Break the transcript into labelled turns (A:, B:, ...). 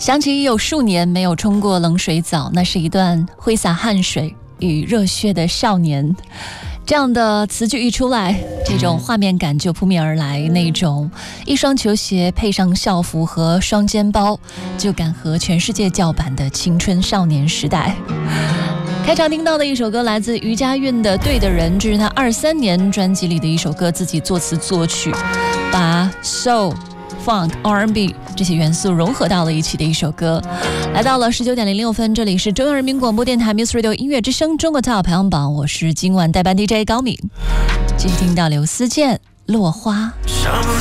A: 想起有数年没有冲过冷水澡，那是一段挥洒汗水与热血的少年。这样的词句一出来，这种画面感就扑面而来，那种一双球鞋配上校服和双肩包，就敢和全世界叫板的青春少年时代。开场听到的一首歌来自余佳韵的《对的人》，这是他23年专辑里的一首歌，自己作词作曲，把 soul、funk、R&B 这些元素融合到了一起的一首歌。来到了19点06分，这里是中央人民广播电台 Music Radio 音乐之声中国 Top 排行榜，我是今晚代班 DJ 高敏。继续听到刘思健《落花》。